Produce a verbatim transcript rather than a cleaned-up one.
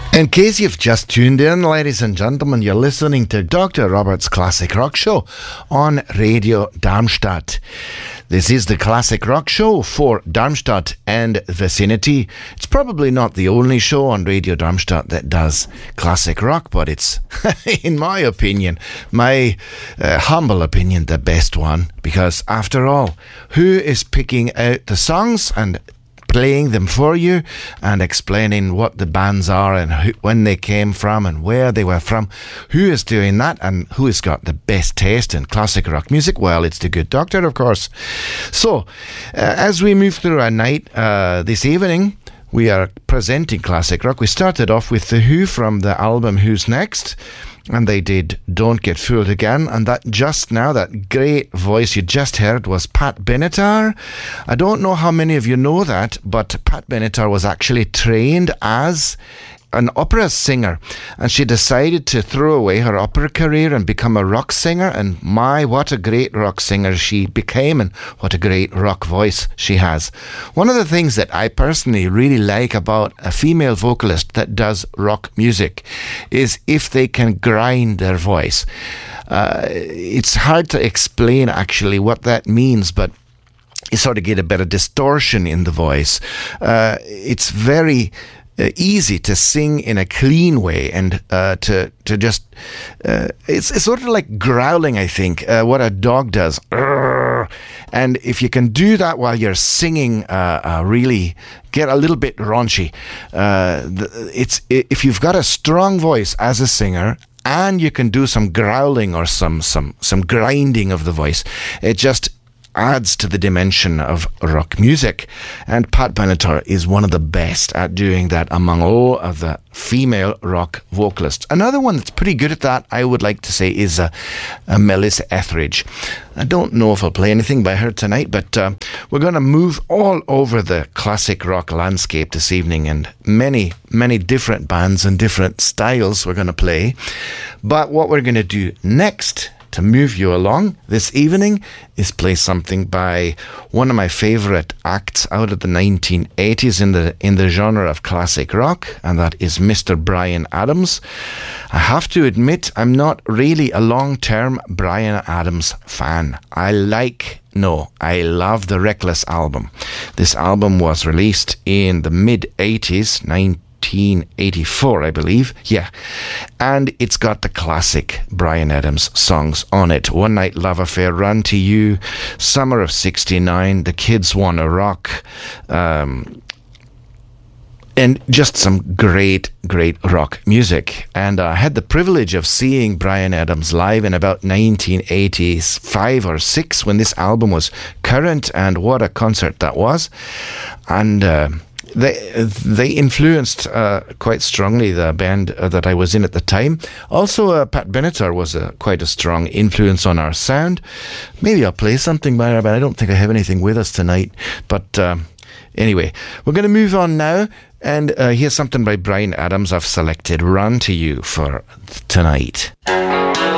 In case you've just tuned in, ladies and gentlemen, you're listening to Doctor Robert's Classic Rock Show on Radio Darmstadt. This is the Classic Rock Show for Darmstadt and vicinity. It's probably not the only show on Radio Darmstadt that does classic rock, but it's, in my opinion, my uh, humble opinion, the best one. Because after all, who is picking out the songs and playing them for you and explaining what the bands are and who, when they came from and where they were from? Who is doing that and who has got the best taste in classic rock music? Well, it's the good doctor, of course. So, uh, as we move through our night uh, this evening, we are presenting classic rock. We started off with The Who from the album Who's Next, and they did Don't Get Fooled Again, and that just now, that great voice you just heard was Pat Benatar. I don't know how many of you know that, but Pat Benatar was actually trained as an opera singer, and she decided to throw away her opera career and become a rock singer, and my, what a great rock singer she became, and what a great rock voice she has. One of the things that I personally really like about a female vocalist that does rock music is if they can grind their voice. Uh, it's hard to explain actually what that means, but you sort of get a bit of distortion in the voice. Uh, it's very Uh, easy to sing in a clean way, and uh, to to just uh, it's, it's sort of like growling, I think, uh, what a dog does. And if you can do that while you're singing, uh, uh, really get a little bit raunchy. Uh, it's if you've got a strong voice as a singer, and you can do some growling or some some some grinding of the voice, it just adds to the dimension of rock music. And Pat Benatar is one of the best at doing that among all of the female rock vocalists. Another one that's pretty good at that, I would like to say, is uh, uh, Melissa Etheridge. I don't know if I'll play anything by her tonight, but uh, we're going to move all over the classic rock landscape this evening, and many, many different bands and different styles we're going to play. But what we're going to do next to move you along this evening is play something by one of my favorite acts out of the nineteen eighties in the in the genre of classic rock, and that is Mister Bryan Adams. I have to admit, I'm not really a long-term Bryan Adams fan. I like, no, I love the Reckless album. This album was released in the mid-eighties, nineteen eighty-four, I believe. Yeah. And it's got the classic Bryan Adams songs on it. One Night Love Affair, Run to You, Summer of sixty-nine, The Kids Wanna Rock, um, and just some great, great rock music. And I had the privilege of seeing Bryan Adams live in about nineteen eighty-five or six when this album was current, and what a concert that was. And uh, They they influenced uh, quite strongly the band uh, that I was in at the time. Also, uh, Pat Benatar was uh, quite a strong influence on our sound. Maybe I'll play something by her, but I don't think I have anything with us tonight. But uh, anyway, we're going to move on now, and uh, here's something by Bryan Adams. I've selected Run to You for tonight.